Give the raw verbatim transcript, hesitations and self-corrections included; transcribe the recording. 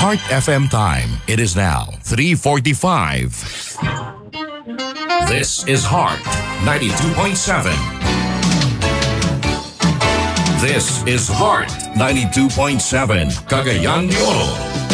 Heart F M time. It is now three forty-five. This is Heart ninety-two point seven. This is Heart ninety-two point seven, Cagayan de Oro.